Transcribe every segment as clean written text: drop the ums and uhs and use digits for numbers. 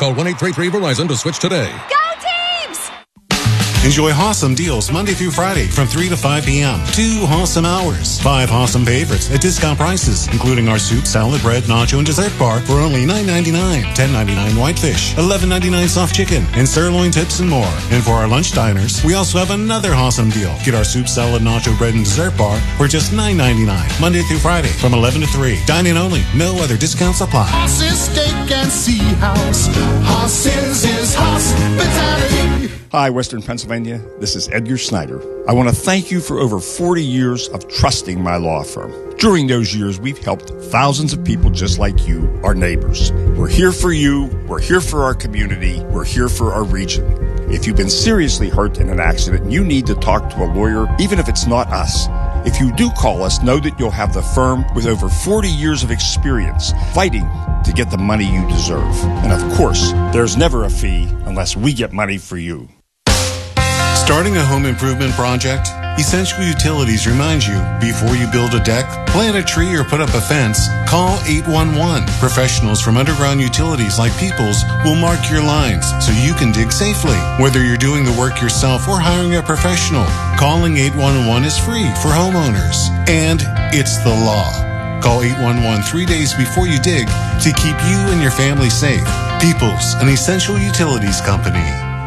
Call 1-833-VERIZON to switch today. Go Teams! Enjoy awesome deals Monday through Friday from 3 to 5 p.m. 2 awesome hours. 5 awesome favorites at discount prices, including our soup, salad, bread, nacho, and dessert bar for only $9.99. $10.99 whitefish, $11.99 soft chicken, and sirloin tips and more. And for our lunch diners, we also have another awesome deal. Get our soup, salad, nacho, bread, and dessert bar for just $9.99. Monday through Friday from 11 to 3. Dine-in only. No other discounts apply. Hoss's Steak and Sea House. Hoss's is hospitality. Hi, Western Pennsylvania. This is Edgar Snyder. I want to thank you for over 40 years of trusting my law firm. During those years, we've helped thousands of people just like you, our neighbors. We're here for you. We're here for our community. We're here for our region. If you've been seriously hurt in an accident, you need to talk to a lawyer, even if it's not us. If you do call us, know that you'll have the firm with over 40 years of experience fighting to get the money you deserve. And of course, there's never a fee unless we get money for you. Starting a home improvement project? Essential Utilities reminds you, before you build a deck, plant a tree, or put up a fence, call 811. Professionals from underground utilities like Peoples will mark your lines so you can dig safely. Whether you're doing the work yourself or hiring a professional, calling 811 is free for homeowners. And it's the law. Call 811 3 days before you dig to keep you and your family safe. Peoples, an Essential Utilities company.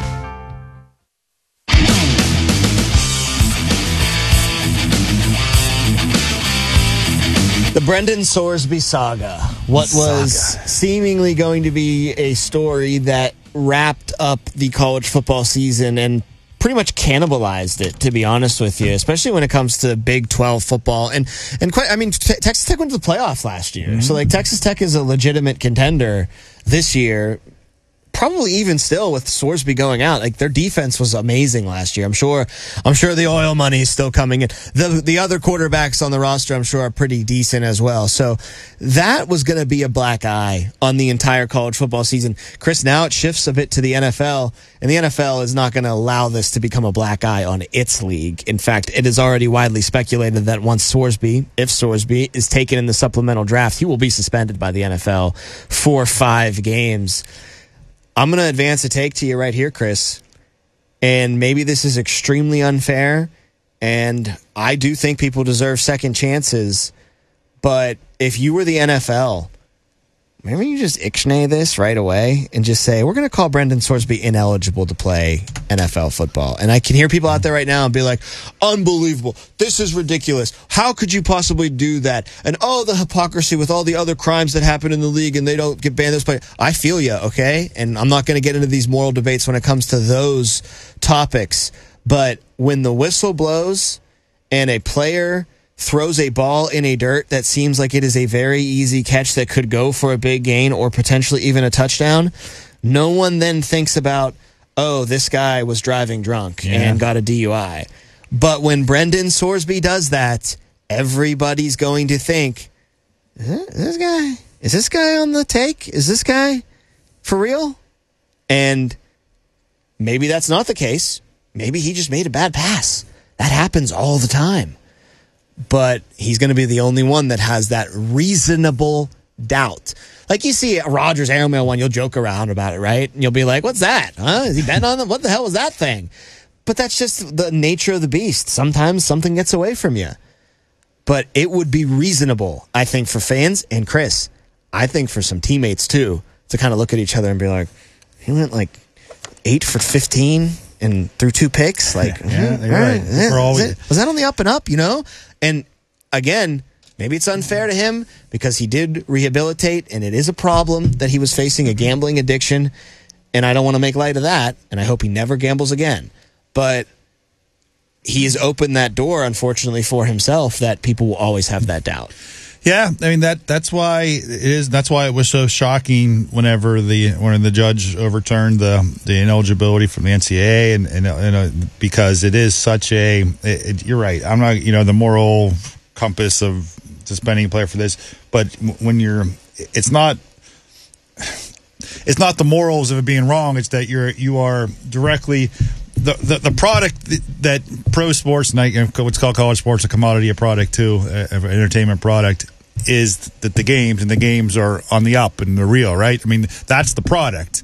The Brendan Sorsby saga. What was seemingly going to be a story that wrapped up the college football season and pretty much cannibalized it, to be honest with you, especially when it comes to Big 12 football. And quite, I mean, Texas Tech went to the playoff last year. Mm-hmm. So, like, Texas Tech is a legitimate contender this year. Probably even still with Sorsby going out, like their defense was amazing last year. I'm sure the oil money is still coming in. The other quarterbacks on the roster, I'm sure, are pretty decent as well. So that was going to be a black eye on the entire college football season. Chris, now it shifts a bit to the NFL, and the NFL is not going to allow this to become a black eye on its league. In fact, it is already widely speculated that once if Sorsby is taken in the supplemental draft, he will be suspended by the NFL for 5 games. I'm going to advance a take to you right here, Chris. And maybe this is extremely unfair, and I do think people deserve second chances. But if you were the NFL, maybe you just ixnay this right away and just say, we're going to call Brendan Sorsby ineligible to play NFL football. And I can hear people out there right now and be like, unbelievable. This is ridiculous. How could you possibly do that? And the hypocrisy with all the other crimes that happen in the league and they don't get banned this play. I feel you, okay? And I'm not going to get into these moral debates when it comes to those topics. But when the whistle blows and a player throws a ball in a dirt that seems like it is a very easy catch that could go for a big gain or potentially even a touchdown, no one then thinks about, this guy was driving drunk and got a DUI. But when Brendan Sorsby does that, everybody's going to think, is this guy on the take? Is this guy for real? And maybe that's not the case. Maybe he just made a bad pass. That happens all the time. But he's going to be the only one that has that reasonable doubt. Like you see a Rodgers airmail one, you'll joke around about it, right? And you'll be like, what's that? Huh? Is he betting on them? What the hell was that thing? But that's just the nature of the beast. Sometimes something gets away from you. But it would be reasonable, I think, for fans. And Chris, I think for some teammates, too, to kind of look at each other and be like, he went like 8 for 15 and threw 2 picks. Like, right. Was that on the up and up, And again, maybe it's unfair to him because he did rehabilitate, and it is a problem that he was facing a gambling addiction. And I don't want to make light of that, and I hope he never gambles again. But he has opened that door, unfortunately, for himself, that people will always have that doubt. Yeah, I mean that's why it is. That's why it was so shocking when the judge overturned the ineligibility from the NCAA, and because it is such a. You're right. I'm not the moral compass of suspending a player for this, but when it's not the morals of it being wrong. It's that you are directly. The product that pro sports and what's called college sports, a commodity, a product too, an entertainment product, is that the games are on the up and they're real, right? I mean, that's the product.